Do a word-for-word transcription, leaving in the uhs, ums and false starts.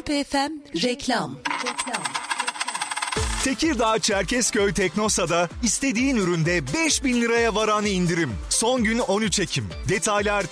Mezotepe F M reklam. Tekirdağ Çerkezköy Teknosa'da istediğin üründe beş bin liraya varan indirim. Son gün on üç Ekim. Detaylar